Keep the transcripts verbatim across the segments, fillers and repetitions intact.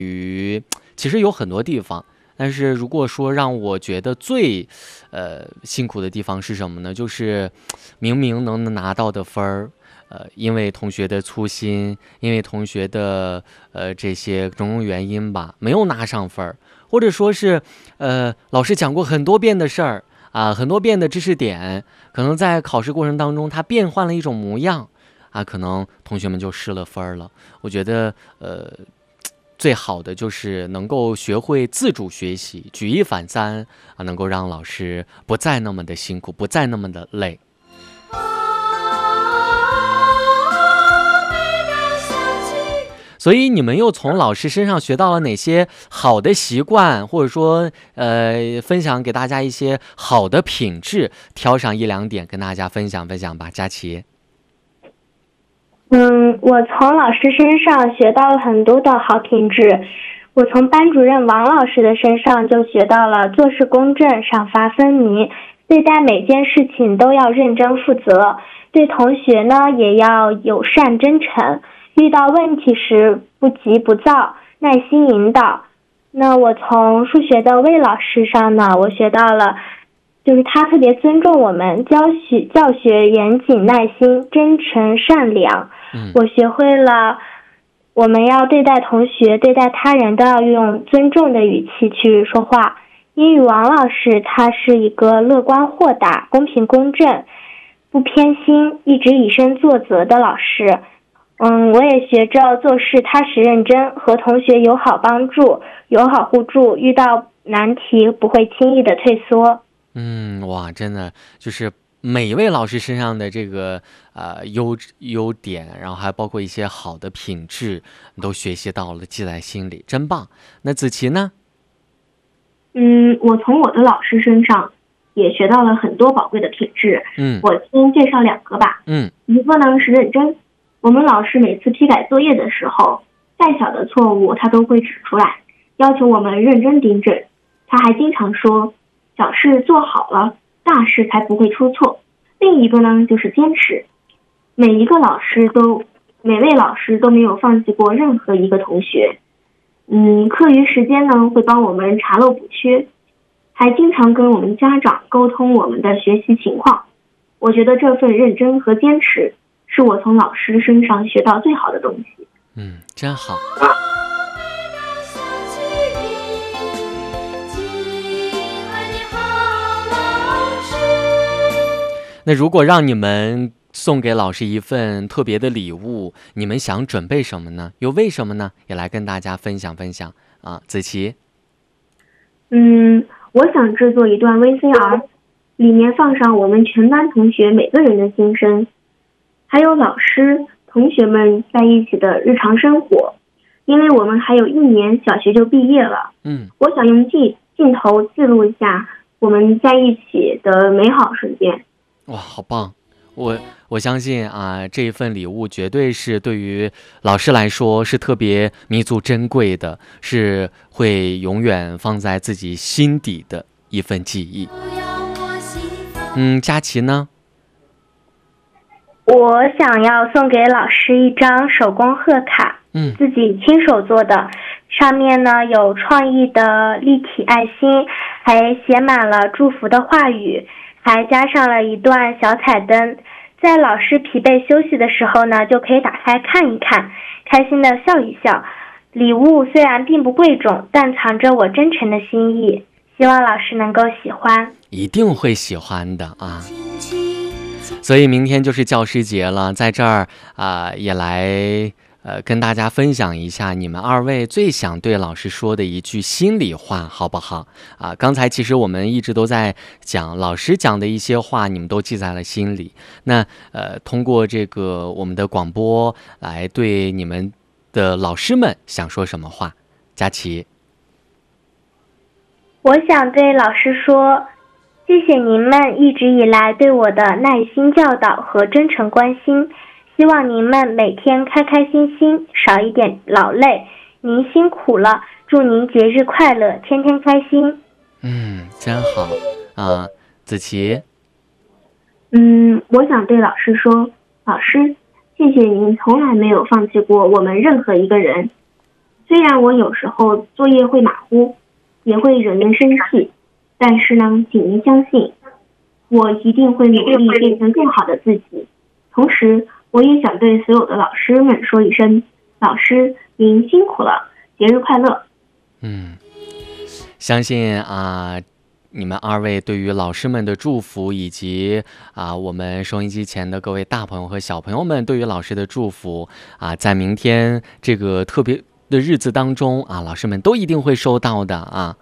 于其实有很多地方，但是如果说让我觉得最呃辛苦的地方是什么呢？就是明明能拿到的分儿，呃，因为同学的粗心，因为同学的呃这些种种原因吧，没有拿上分儿，或者说是呃老师讲过很多遍的事儿啊，很多遍的知识点，可能在考试过程当中它变换了一种模样啊，可能同学们就失了分儿了。我觉得呃。最好的就是能够学会自主学习，举一反三啊，能够让老师不再那么的辛苦，不再那么的累。所以你们又从老师身上学到了哪些好的习惯，或者说呃分享给大家一些好的品质，挑上一两点跟大家分享分享吧。佳琪。 嗯，我从老师身上学到了很多的好品质。我从班主任王老师的身上就学到了做事公正、赏罚分明，对待每件事情都要认真负责，对同学呢也要友善真诚，遇到问题时不急不躁，耐心引导。那我从数学的魏老师上呢，我学到了就是他特别尊重我们，教学教学严谨、耐心、真诚、善良。 嗯， 我学会了我们要对待同学、对待他人都要用尊重的语气去说话。英语王老师他是一个乐观豁达、公平公正、不偏心、一直以身作则的老师。嗯，我也学着做事踏实认真，和同学友好帮助、友好互助，遇到难题不会轻易的退缩。 嗯，哇，真的就是每一位老师身上的这个呃优优点，然后还包括一些好的品质，你都学习到了，记在心里，真棒。那子琪呢？ 嗯，我从我的老师身上也学到了很多宝贵的品质。 嗯， 我先介绍两个吧。 嗯， 一个呢是认真。我们老师每次批改作业的时候，再小的错误他都会指出来，要求我们认真订正。他还经常说，小事做好了，大事才不会出错。另一个呢就是坚持。每一个老师都每位老师都没有放弃过任何一个同学。嗯，课余时间呢会帮我们查漏补缺，还经常跟我们家长沟通我们的学习情况。我觉得这份认真和坚持是我从老师身上学到最好的东西。 嗯，真好。那如果让你们送给老师一份特别的礼物，你们想准备什么呢？又为什么呢？也来跟大家分享分享啊，子琪。 嗯，我想制作一段 V C R， 里面放上我们全班同学每个人的心声，还有老师、同学们在一起的日常生活。因为我们还有一年小学就毕业了， 嗯， 我想用镜镜头记录一下我们在一起的美好瞬间。 哇，好棒！我我相信啊，这一份礼物绝对是对于老师来说是特别弥足珍贵的，是会永远放在自己心底的一份记忆。嗯，佳琪呢？ 我想要送给老师一张手工贺卡， 嗯， 自己亲手做的，上面呢有创意的立体爱心，还写满了祝福的话语，还加上了一段小彩灯，在老师疲惫休息的时候呢，就可以打开看一看，开心的笑一笑。礼物虽然并不贵重，但藏着我真诚的心意，希望老师能够喜欢。 一定会喜欢的啊！所以明天就是教师节了，在这儿啊、呃，也来呃跟大家分享一下你们二位最想对老师说的一句心里话，好不好啊？刚才其实我们一直都在讲老师讲的一些话，你们都记在了心里。那呃，通过这个我们的广播来对你们的老师们想说什么话？佳琪。 我想对老师说，谢谢您们一直以来对我的耐心教导和真诚关心，希望您们每天开开心心，少一点劳累。您辛苦了，祝您节日快乐，天天开心。 嗯，真好啊，子琪。 嗯，我想对老师说，老师，谢谢您从来没有放弃过我们任何一个人。 虽然我有时候作业会马虎，也会惹人生气，但是呢，请您相信，我一定会努力变成更好的自己。同时，我也想对所有的老师们说一声，老师您辛苦了，节日快乐。 嗯，相信啊，你们二位对于老师们的祝福，以及啊我们收音机前的各位大朋友和小朋友们对于老师的祝福啊，在明天这个特别的日子当中啊，老师们都一定会收到的啊。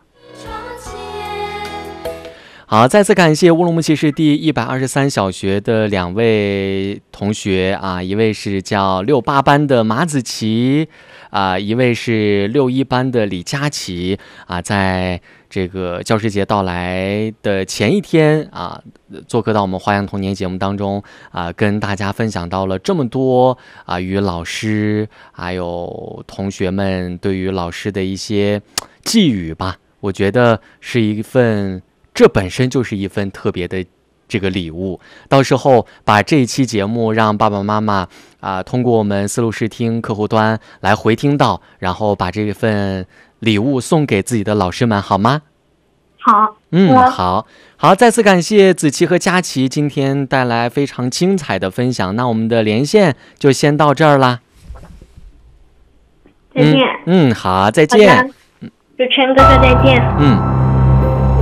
好，再次感谢乌鲁木齐市第一百二十三小学的两位同学啊，一位是叫六八班的马子琪啊，一位是六一班的李佳琪啊，在这个教师节到来的前一天啊，做客到我们花样童年节目当中啊，跟大家分享到了这么多啊，与老师还有同学们对于老师的一些寄语吧，我觉得是一份。这本身就是一份特别的这个礼物，到时候把这一期节目让爸爸妈妈啊、呃，通过我们思路视听客户端来回听到，然后把这份礼物送给自己的老师们，好吗？ 好， 嗯，好，好，再次感谢子琪和佳琪今天带来非常精彩的分享，那我们的连线就先到这儿啦。 再见。 嗯，嗯好，再见。 主持人哥哥再见。 嗯。